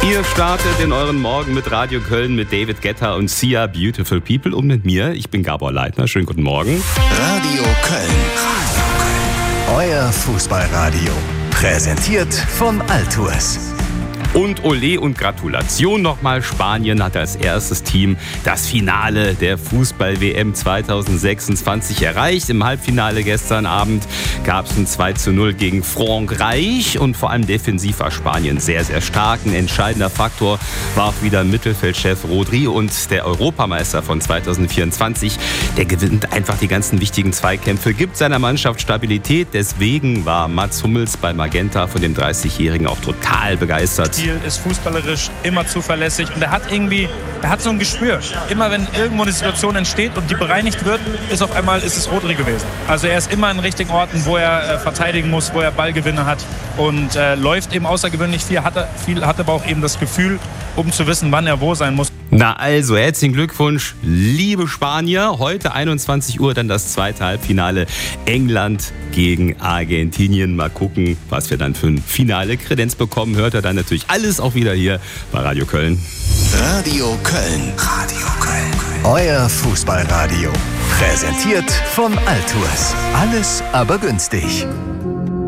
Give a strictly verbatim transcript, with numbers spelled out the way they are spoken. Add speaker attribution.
Speaker 1: Ihr startet in euren Morgen mit Radio Köln, mit David Guetta und Sia, Beautiful People, und mit mir. Ich bin Gabor Leitner. Schönen guten Morgen.
Speaker 2: Radio Köln. Euer Fußballradio. Präsentiert von Altours.
Speaker 1: Und Olé und Gratulation nochmal. Spanien hat als erstes Team das Finale der Fußball-W M zwanzig sechsundzwanzig erreicht. Im Halbfinale gestern Abend gab es ein zwei zu null gegen Frankreich. Und vor allem defensiv war Spanien sehr, sehr stark. Ein entscheidender Faktor war auch wieder Mittelfeldchef Rodri. Und der Europameister von zwanzig vierundzwanzig, der gewinnt einfach die ganzen wichtigen Zweikämpfe, gibt seiner Mannschaft Stabilität. Deswegen war Mats Hummels bei Magenta von dem dreißigjährigen auch total begeistert.
Speaker 3: Ist fußballerisch immer zuverlässig und er hat irgendwie, er hat so ein Gespür. Immer wenn irgendwo eine Situation entsteht und die bereinigt wird, ist auf einmal ist es Rodri gewesen. Also er ist immer an richtigen Orten, wo er äh, verteidigen muss, wo er Ballgewinne hat und äh, läuft eben außergewöhnlich viel, hat, er, viel, hat aber auch eben das Gefühl, um zu wissen, wann er wo sein muss.
Speaker 1: Na also, herzlichen Glückwunsch, liebe Spanier. Heute einundzwanzig Uhr dann das zweite Halbfinale England gegen Argentinien. Mal gucken, was wir dann für ein Finale Kredenz bekommen. Hört ihr dann natürlich alles auch wieder hier bei Radio Köln.
Speaker 2: Radio Köln. Radio Köln. Euer Fußballradio. Präsentiert von Altours. Alles aber günstig.